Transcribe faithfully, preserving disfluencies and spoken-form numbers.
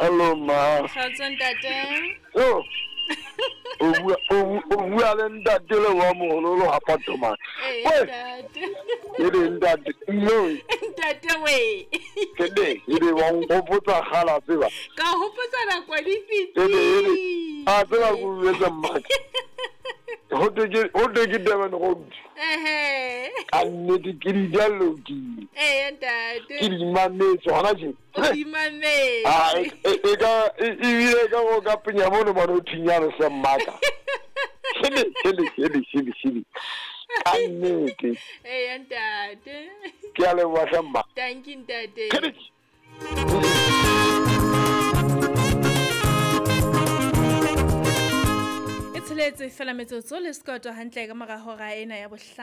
Hello ma. Khatso ntate. Oh. O o bua le ntate le wa moholo lo hapato ma. Eh ntate. Ile ntate. No. Ntate we. Kede, ile wa ngopotsa khala tseba. Ka hopotsa na kwa di fiti. Ile a tsela go etsa mma. Ho de ho de ke daba no. Eh. Anne di kiri jallo di. Eh ntate. Kiri mane tsona je. Di mane. Ah, e ga e ile ga go ka penya mo no mano thinyana se mmaka. Sili sili sili sili sili. Anne ke. Eh ntate. Ke ale wa samba. Thank you ntate. It's let's fela metsotso le skoto hantle ka mara hora ena ya bohla